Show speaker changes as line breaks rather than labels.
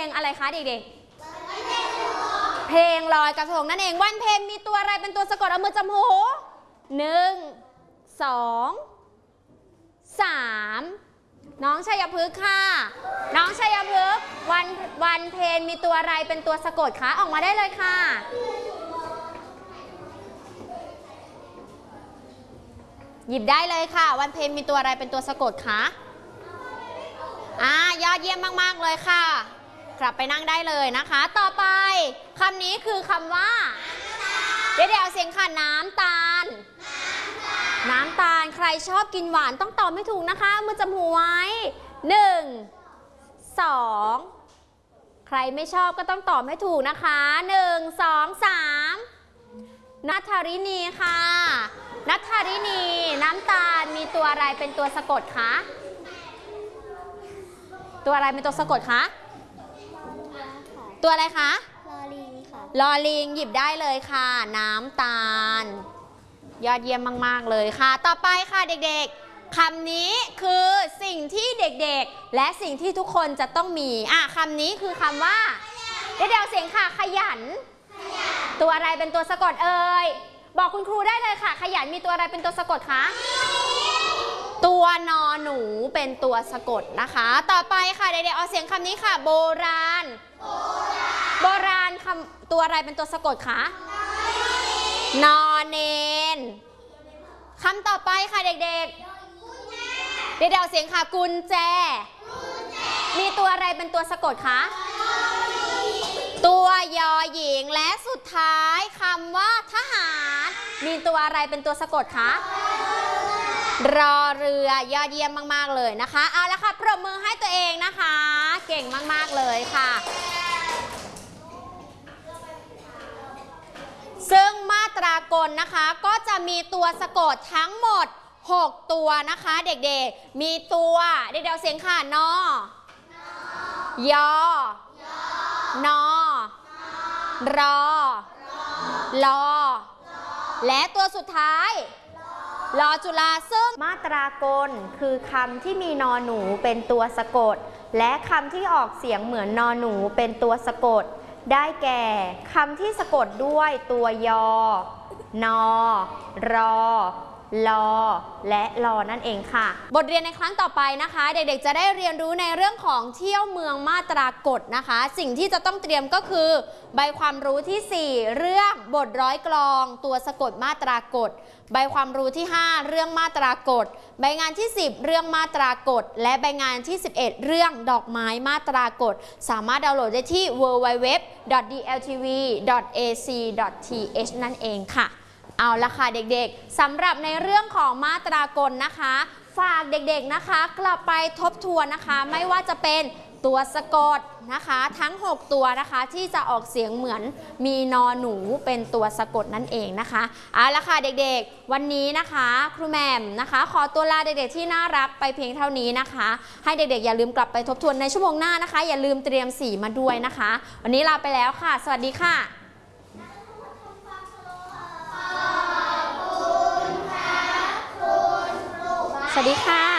งอะไรคะเด็กๆเพลงลอยกระทงนั่นเองวันเพ็ญมีตัวอะไรเป็นตัวสะกดเอามือจับหู1 2 3น้องชัยพฤกษ์ค่ะน้องชัยพฤกษ์วันเพ็ญมีตัวอะไรเป็นตัวสะกดคะออกมาได้เลยค่ะหยิบได้เลยค่ะวันเพ็ญมีตัวอะไรเป็นตัวสะกดคะยอดเยี่ยมมากๆเลยค่ะกลับไปนั่งได้เลยนะคะต่อไปคำนี้คือคำว่าเดี๋ยวเอาเสียงค่ะน้ำตาลน้ำตาลใครชอบกินหวานต้องตอบไม่ถูกนะคะมือจับหูไว้1 2ใครไม่ชอบก็ต้องตอบให้ถูกนะคะ1 2 3นัทธารินีค่ะนัทธารินีน้ำตาลมีตัวอะไรเป็นตัวสะกดคะตัวอะไรเป็นตัวสะกดคะตัวอะไรคะลอลิงค่ะลอลิงหยิบได้เลยค่ะน้ำตาลยอดเยี่ยมมากๆเลยค่ะต่อไปค่ะเด็กๆคำนี้คือสิ่งที่เด็กๆและสิ่งที่ทุกคนจะต้องมีคำนี้คือคำว่าเดี๋ยวเสียงค่ะขยันตัวอะไรเป็นตัวสะกดเอ่ยบอกคุณครูได้เลยค่ะขยันมีตัวอะไรเป็นตัวสะกดคะตัวนอหนูเป็นตัวสะกดนะคะต่อไปค่ะเด็กๆเอาเสียงคำนี้ค่ะโบราณโบราณคำตัวอะไรเป็นตัวสะกดคะนอเนนคำต่อไปค่ะเด็กๆเอาเสียงค่ะกุญแจมีตัวอะไรเป็นตัวสะกดคะตัวยอหญิงและสุดท้ายคำว่าทหารมีตัวอะไรเป็นตัวสะกดคะรอเรือยอดเยี่ยมมากๆเลยนะคะเอาละค่ะปรบมือให้ตัวเองนะคะเก่งมากๆเลยค่ะซึ่งมาตรากลนะคะก็จะมีตัวสะกดทั้งหมด6ตัวนะคะเด็กๆมีตัวเด็กๆเสียงค่ะนอยอนอรอลอและตัวสุดท้ายลอจุฬาซึ่งมาตรากลคือคำที่มีนอหนูเป็นตัวสะกดและคำที่ออกเสียงเหมือนนอหนูเป็นตัวสะกดได้แก่คำที่สะกดด้วยตัวยอนอรอลอและลอนั่นเองค่ะบทเรียนในครั้งต่อไปนะคะเด็กๆจะได้เรียนรู้ในเรื่องของเที่ยวเมืองมาตรากลนะคะสิ่งที่จะต้องเตรียมก็คือใบความรู้ที่4เรื่องบทร้อยกลองตัวสะกดมาตรากลใบความรู้ที่5เรื่องมาตรากลใบงานที่10เรื่องมาตรากลและใบงานที่11เรื่องดอกไม้มาตรากลสามารถดาวน์โหลดได้ที่ www.dltv.ac.th นั่นเองค่ะเอาละค่ะเด็กๆสำหรับในเรื่องของมาตรากลนะคะฝากเด็กๆนะคะกลับไปทบทวนนะคะไม่ว่าจะเป็นตัวสะกดนะคะทั้ง6ตัวนะคะที่จะออกเสียงเหมือนมีนอหนูเป็นตัวสะกดนั่นเองนะคะเอาละค่ะเด็กๆวันนี้นะคะครูแหม่มนะคะขอตัวลาเด็กๆที่น่ารักไปเพียงเท่านี้นะคะให้เด็กๆอย่าลืมกลับไปทบทวนในชั่วโมงหน้านะคะอย่าลืมเตรียมสีมาด้วยนะคะวันนี้ลาไปแล้วค่ะสวัสดีค่ะสวัสดีค่ะ